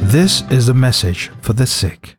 This is a message for the sick.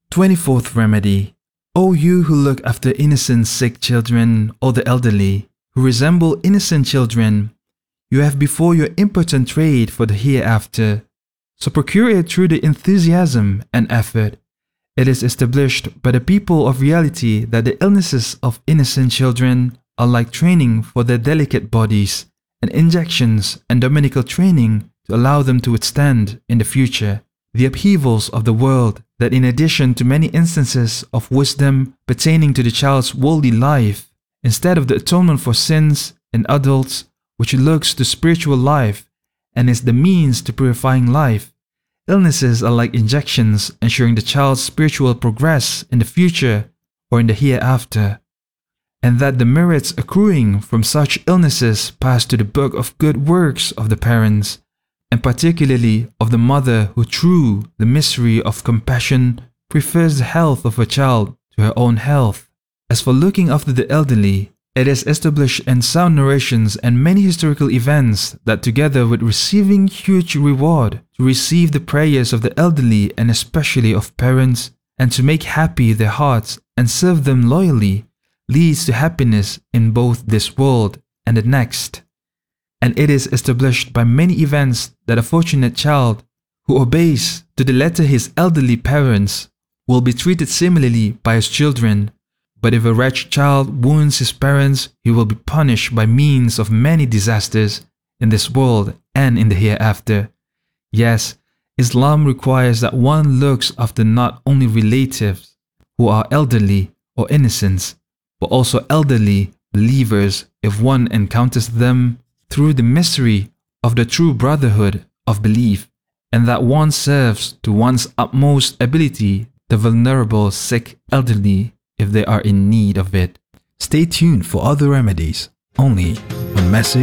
24th remedy. O you who look after innocent sick children or the elderly, who resemble innocent children, you have before you impotent trade for the hereafter. So procure it through the enthusiasm and effort. It is established by the people of reality that the illnesses of innocent children are like training for their delicate bodies, and injections and dominical training to allow them to withstand, in the future, the upheavals of the world, that in addition to many instances of wisdom pertaining to the child's worldly life, instead of the atonement for sins in adults, which looks to spiritual life and is the means to purifying life, illnesses are like injections ensuring the child's spiritual progress in the future or in the hereafter, and that the merits accruing from such illnesses pass to the book of good works of the parents, and particularly of the mother who through the mystery of compassion prefers the health of her child to her own health. As for looking after the elderly, it is established in sound narrations and many historical events that together with receiving huge reward to receive the prayers of the elderly and especially of parents, and to make happy their hearts and serve them loyally, leads to happiness in both this world and the next. And it is established by many events that a fortunate child who obeys to the letter his elderly parents will be treated similarly by his children. But if a wretched child wounds his parents, he will be punished by means of many disasters in this world and in the hereafter. Yes, Islam requires that one looks after not only relatives who are elderly or innocents, but also elderly believers if one encounters them through the mystery of the true brotherhood of belief, and that one serves to one's utmost ability the vulnerable, sick, elderly if they are in need of it. Stay tuned for other remedies, only on Message